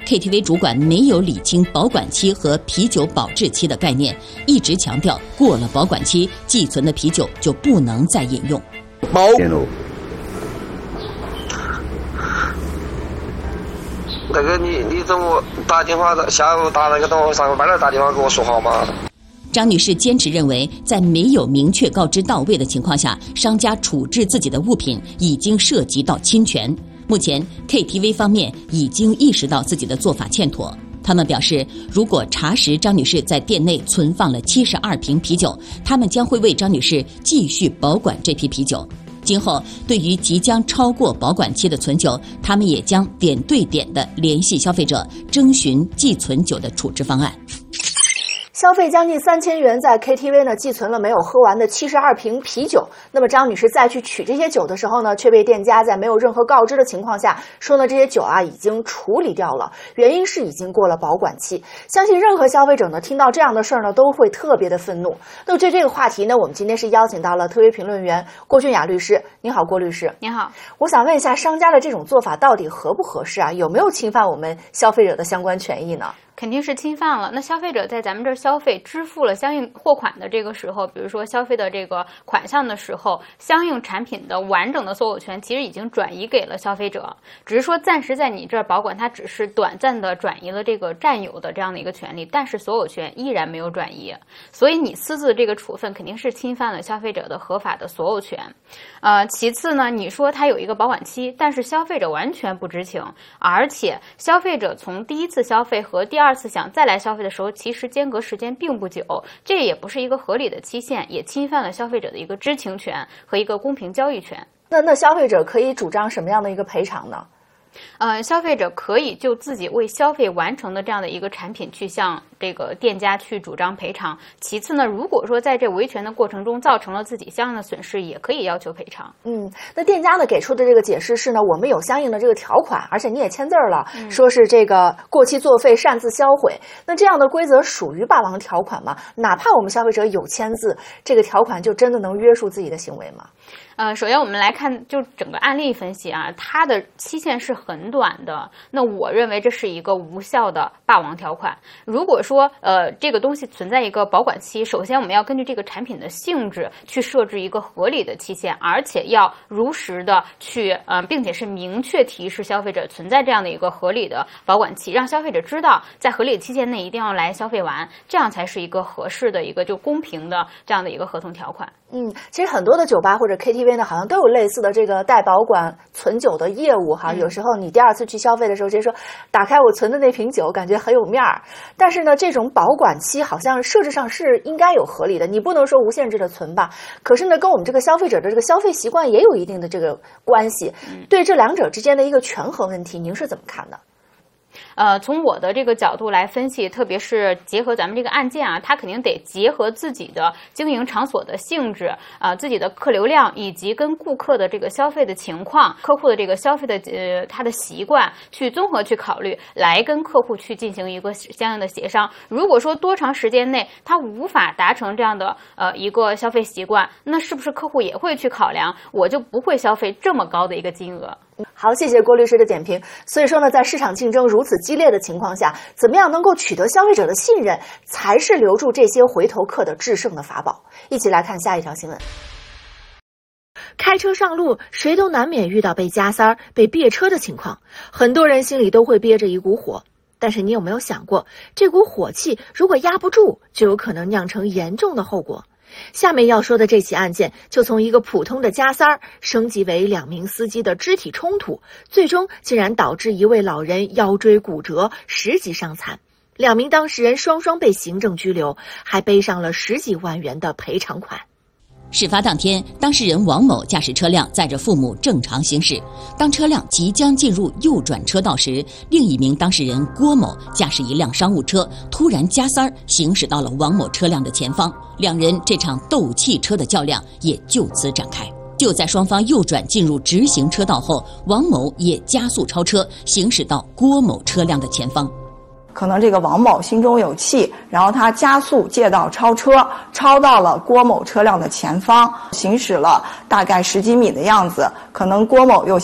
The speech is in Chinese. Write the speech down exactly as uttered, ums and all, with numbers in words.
K T V 主管没有理清保管期和啤酒保质期的概念，一直强调过了保管期，寄存的啤酒就不能再饮用。 保那个你你怎么打电话的？下午打那个等我上个班了打电话跟我说好吗？ 张女士坚持认为，在没有明确告知到位的情况下，商家处置自己的物品已经涉及到侵权。目前 K T V 方面已经意识到自己的做法欠妥。他们表示，如果查实张女士在店内存放了七十二瓶啤酒，他们将会为张女士继续保管这批啤酒。今后对于即将超过保管期的存酒，他们也将点对点地联系消费者，征询寄存酒的处置方案。 消费将近三千元，在 K T V 呢寄存了没有喝完的七十二瓶啤酒。那么张女士再去取这些酒的时候呢，却被店家在没有任何告知的情况下说呢，这些酒啊已经处理掉了，原因是已经过了保管期。相信任何消费者呢听到这样的事儿呢，都会特别的愤怒。那么对这个话题呢，我们今天是邀请到了特约评论员郭俊雅律师。你好，郭律师。 你好， 我想问一下，商家的这种做法到底合不合适啊？有没有侵犯我们消费者的相关权益呢？ 肯定是侵犯了。那消费者在咱们这儿消费支付了相应货款的这个时候，比如说消费的这个款项的时候，相应产品的完整的所有权其实已经转移给了消费者，只是说暂时在你这儿保管，它只是短暂的转移了这个占有的这样的一个权利，但是所有权依然没有转移。所以你私自这个处分肯定是侵犯了消费者的合法的所有权。呃，其次呢，你说它有一个保管期，但是消费者完全不知情，而且消费者从第一次消费和第二次想再来消费的时候，其实间隔时间并不久，这也不是一个合理的期限，也侵犯了消费者的一个知情权和一个公平交易权。 那那消费者可以主张什么样的一个赔偿呢？ 呃，消费者可以就自己未消费完成的这样的一个产品去向这个店家去主张赔偿。其次呢，如果说在这维权的过程中造成了自己相应的损失，也可以要求赔偿。 嗯，那店家呢给出的这个解释是呢，我们有相应的这个条款，而且你也签字了，嗯、说是这个过期作废擅自销毁。那这样的规则属于霸王条款吗？哪怕我们消费者有签字，这个条款就真的能约束自己的行为吗？ 呃，首先我们来看就整个案例分析啊，它的期限是很短的，那我认为这是一个无效的霸王条款。如果说呃这个东西存在一个保管期，首先我们要根据这个产品的性质去设置一个合理的期限，而且要如实的去呃，并且是明确提示消费者存在这样的一个合理的保管期，让消费者知道在合理的期限内一定要来消费完，这样才是一个合适的一个就公平的这样的一个合同条款。 嗯，其实很多的酒吧或者 K T V 呢，好像都有类似的这个代保管存酒的业务哈。嗯、有时候你第二次去消费的时候，直接说打开我存的那瓶酒，感觉很有面儿。但是呢，这种保管期好像设置上是应该有合理的，你不能说无限制的存吧。可是呢，跟我们这个消费者的这个消费习惯也有一定的这个关系。嗯、对这两者之间的一个权衡问题，您是怎么看的？ 呃，从我的这个角度来分析，特别是结合咱们这个案件啊，它肯定得结合自己的经营场所的性质啊、呃，自己的客流量以及跟顾客的这个消费的情况、客户的这个消费的呃他的习惯，去综合去考虑，来跟客户去进行一个相应的协商。如果说多长时间内他无法达成这样的呃一个消费习惯，那是不是客户也会去考量，我就不会消费这么高的一个金额？ 好，谢谢郭律师的点评。所以说呢，在市场竞争如此激烈的情况下，怎么样能够取得消费者的信任，才是留住这些回头客的制胜的法宝。一起来看下一条新闻。开车上路，谁都难免遇到被加塞儿、被别车的情况，很多人心里都会憋着一股火。但是你有没有想过，这股火气如果压不住，就有可能酿成严重的后果。下面要说的这起案件，就从一个普通的加塞儿升级为两名司机的肢体冲突，最终竟然导致一位老人腰椎骨折，十级伤残。两名当事人双双被行政拘留，还背上了十几万元的赔偿款。 事发当天，当事人王某驾驶车辆载着父母正常行驶，当车辆即将进入右转车道时，另一名当事人郭某驾驶一辆商务车突然加塞儿行驶到了王某车辆的前方，两人这场斗气车的较量也就此展开。就在双方右转进入直行车道后，王某也加速超车行驶到郭某车辆的前方。 可能这个王某心中有气，然后他加速借道超车，超到了郭某车辆的前方，行驶了大概十几米的样子，可能郭某又